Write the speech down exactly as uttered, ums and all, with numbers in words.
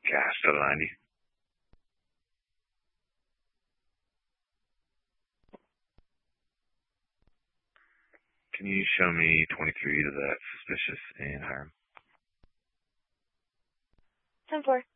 Cash to ninety. Can you show me twenty-three to that suspicious and hire him? ten four.